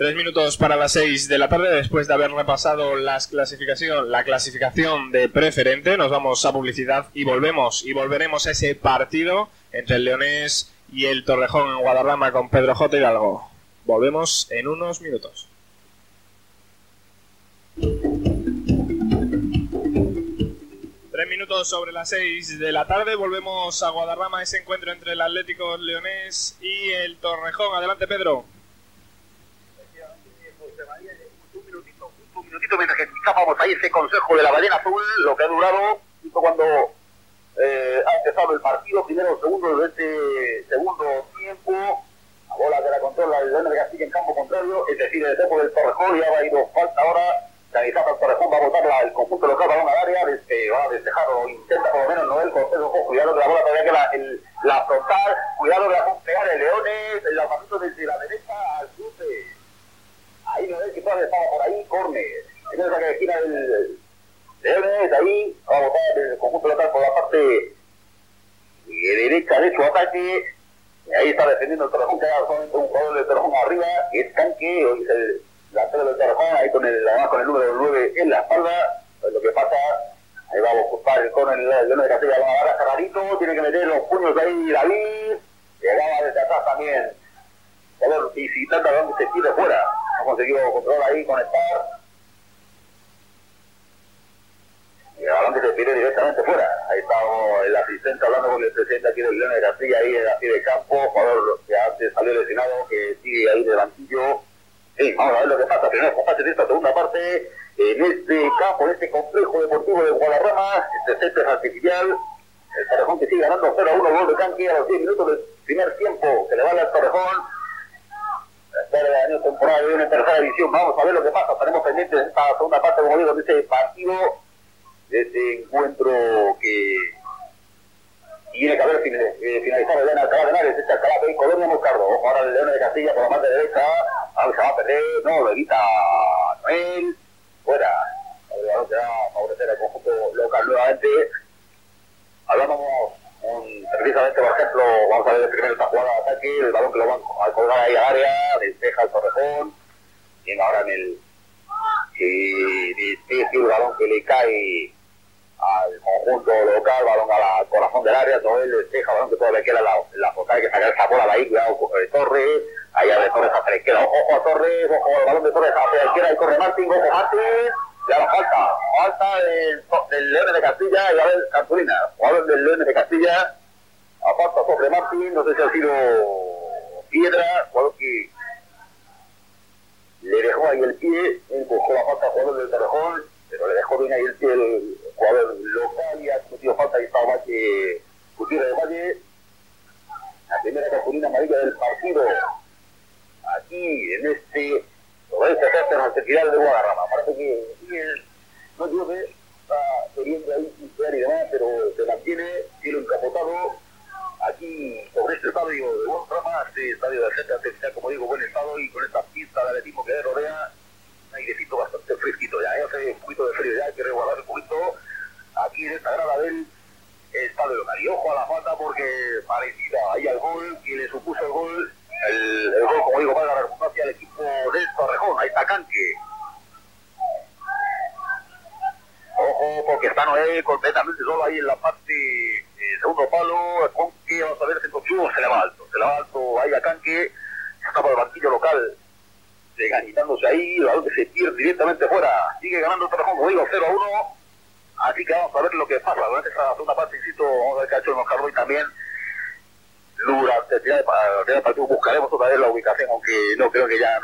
3 minutos para las 6 de la tarde, después de haber repasado la clasificación de preferente, nos vamos a publicidad y volveremos a ese partido entre el Leonés y el Torrejón en Guadarrama con Pedro J. Hidalgo. Volvemos en unos minutos. 3 minutos sobre las 6 de la tarde, volvemos a Guadarrama, ese encuentro entre el Atlético Leonés y el Torrejón. Adelante, Pedro. Un minutito mientras que escuchábamos ahí ese consejo de la ballena azul, lo que ha durado justo cuando ha empezado el partido, primero o segundo de este segundo tiempo. La bola que la controla el León de Castilla en campo contrario, es decir, el equipo del Torrejón. Ya va a ir falta ahora. Canizata el Torrejón va a botar el conjunto local, balón al área, va a despejar o intenta por lo menos Noel Cortés. Cuidado que la bola todavía que la frontal, cuidado que la va a pegar el Leones, el lanzamiento desde la derecha al cruce. Ahí Noel que todavía estaba por ahí, córner. En esa que esquina del Leones, ahí va a botar el conjunto local por la parte derecha de su ataque. Y ahí está defendiendo el Torrejón, que hay solamente un jugador del Torrejón arriba, que es Canque, hoy es el delantero del Torrejón, ahí además con el número 9 en la espalda. Pues lo que pasa, ahí va a ocupar el córner el León de Castilla, va a agarrar Carrarito, tiene que meter los puños ahí David, llegaba desde atrás también, a ver, visitando a donde se tire fuera, ha conseguido controlar ahí, conectar, y el balón que se tire directamente fuera. Ahí está el asistente hablando con el presidente aquí del León de Castilla, ahí en la pie de campo, jugador que antes salió lesionado, que sigue ahí de banquillo. Sí, vamos a ver lo que pasa. Primero comparte de esta segunda parte en este campo, en este complejo deportivo de Guadarrama, este césped artificial. El Torrejón que sigue ganando 0-1, gol de Canque a los 10 minutos del primer tiempo, que le vale al Torrejón. Espera el año temporada de una tercera división. Vamos a ver lo que pasa. Estaremos pendientes de esta segunda parte, como digo, de este partido, de este encuentro que tiene que haber finalizado el Alcalá de Henares, este Alcalá de Colonia Moscardo. Ahora el León de Castilla por la parte derecha, ahora se va a perder, no, lo evita Noel, fuera. El balón se va a favorecer al conjunto local nuevamente. Hablamos precisamente, por ejemplo, vamos a ver el primer esta jugada de ataque, el balón que lo van a colgar ahí al área, despeja el Torrejón, tiene ahora en el el balón que le cae al conjunto local, balón al corazón del área, Noel despeja, balón que todavía queda la foca, hay que sacar esa bola de ahí, cuidado Torres, allá de Torres hacia la izquierda, ojo a Torres, ojo al balón de Torres hacia la izquierda, y corre Martín, ojo Martín, y ahora falta del León de Castilla, y a ver Cartulina, jugador del León de Castilla, a falta sobre Martín, no sé si ha sido Piedra, jugador que le dejó ahí el pie, él buscó la falta al jugador del Torrejón, pero le dejó bien ahí el pie el jugador local y ha cometido falta y estaba Valle, Gutiérrez de Valle. La primera cartulina amarilla del partido, aquí en este césped artificial de Guadarrama. Parece que no llueve, está queriendo ahí pincear y demás, pero se mantiene, cielo encapotado. Aquí sobre este estadio de Guadarrama, este estadio de césped artificial, como digo, buen estado, y con esta pista de atletismo que rodea, un airecito bastante fresquito, ya hace un poquito de frío, ya hay que resguardar un poquito aquí en esta grada del estadio local. Y ojo a la falta porque parecida ahí al gol, que le supuso el gol, el gol, como digo, para la redundancia al equipo del Torrejón. Ahí está Canque. Ojo, porque está Noé completamente solo ahí en la parte segundo palo, con que vamos a ver si se le va alto ahí a Canque, está por el banquillo local, ganitándose ahí, el balón que se pierde directamente fuera, sigue ganando el Torrejón, como digo, 0-1, así que vamos a ver lo que pasa durante esta segunda parte, insisto, vamos a ver qué ha hecho el Moscardo y también durante el final del partido buscaremos otra vez la ubicación, aunque no creo que ya